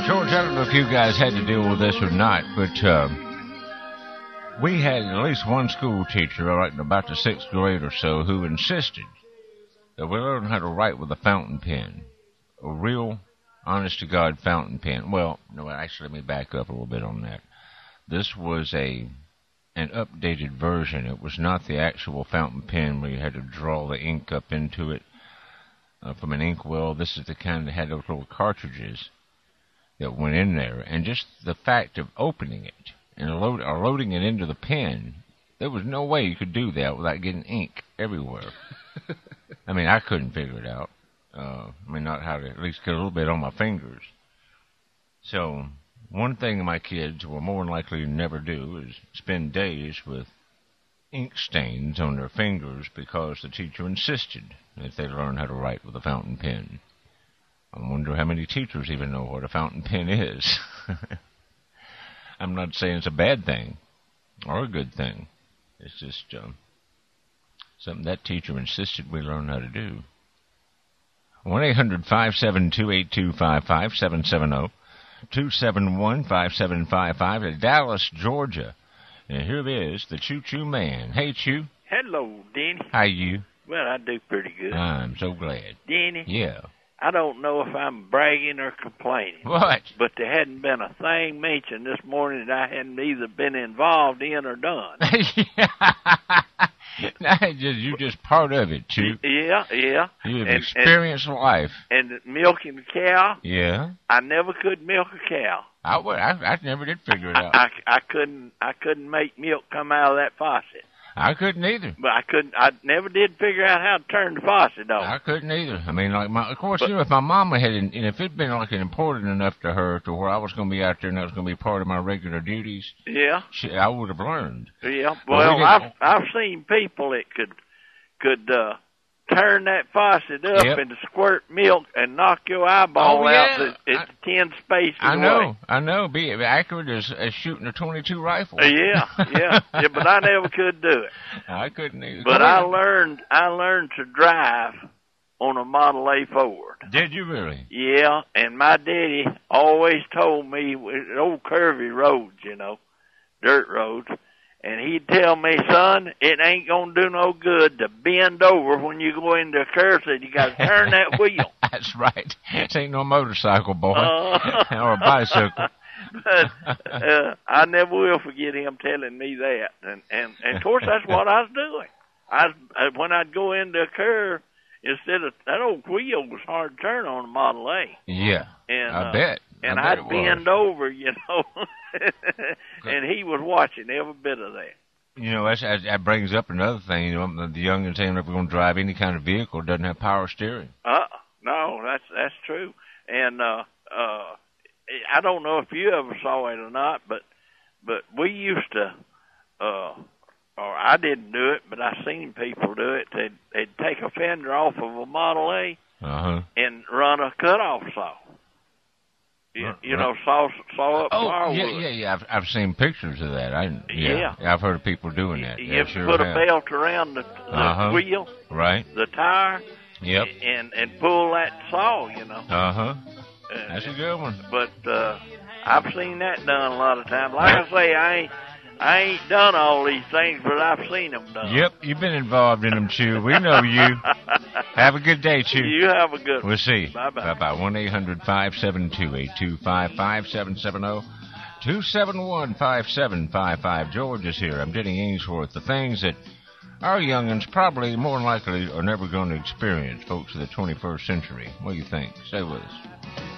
George, I don't know if you guys had to deal with this or not, but we had at least one school teacher, like in about the 6th grade or so, who insisted that we learn how to write with a fountain pen. A real, honest-to-God fountain pen. Well, no, actually, let me back up a little bit on that. This was an updated version. It was not the actual fountain pen where you had to draw the ink up into it from an inkwell. This is the kind that had those little cartridges that went in there. And just the fact of opening it and loading it into the pen, there was no way you could do that without getting ink everywhere. I mean, I couldn't figure it out. Not how to at least get a little bit on my fingers. So, one thing my kids will more than likely never do is spend days with ink stains on their fingers because the teacher insisted that they learn how to write with a fountain pen. I wonder how many teachers even know what a fountain pen is. I'm not saying it's a bad thing or a good thing. It's just something that teacher insisted we learn how to do. 1-800-572-8255, 770-271-5755 in Dallas, Georgia. And here it is, the Choo Choo Man. Hey, Choo. Hello, Denny. How you? Well, I do pretty good. I'm so glad. Denny? Yeah. I don't know if I'm bragging or complaining. What? But there hadn't been a thing mentioned this morning that I hadn't either been involved in or done. You're just part of it, Choo. Yeah. You have experienced life. And milking the cow. Yeah. I never could milk a cow. I never did figure it out. I couldn't make milk come out of that faucet. I couldn't either. But I never did figure out how to turn the faucet on. I couldn't either. I mean, if my mama had, and if it'd been like important enough to her to where I was going to be out there and that was going to be part of my regular duties, yeah, I would have learned. Yeah. Well, I've seen people that could turn that faucet up and squirt milk and knock your eyeball out at 10 spaces away. I know. Be accurate as shooting a .22 rifle. Yeah, but I never could do it. I couldn't either. But I learned to drive on a Model A Ford. Did you really? Yeah, and my daddy always told me, old curvy roads, dirt roads, and he'd tell me, son, it ain't going to do no good to bend over when you go into a curve, so you got to turn that wheel. That's right. This ain't no motorcycle, boy, or a bicycle. But I never will forget him telling me that. And of course, that's what I was doing. When I'd go into a curve, instead of that old wheel was hard to turn on a Model A. Yeah, and I bet. And I'd bend over, and he was watching every bit of that. That brings up another thing. The youngins saying if we're going to drive any kind of vehicle, it doesn't have power steering. No, that's true. And I don't know if you ever saw it or not, but we used to, or I didn't do it, but I seen people do it. They'd take a fender off of a Model A and run a cutoff saw. Saw up firewood. Yeah. I've seen pictures of that. I've heard of people doing that. You put a belt around the wheel, right? The tire, yep, and pull that saw. That's a good one. But I've seen that done a lot of times. Like I say, I ain't done all these things, but I've seen them done. Yep, you've been involved in them, Chew. We know you. Have a good day, Chew. You have a good one. We'll see. Bye-bye. Bye-bye. 1-800-572-8255, 770-271-5755. George is here. I'm Denny Ainsworth. The things that our youngins probably more than likely are never going to experience, folks of the 21st century. What do you think? Stay with us.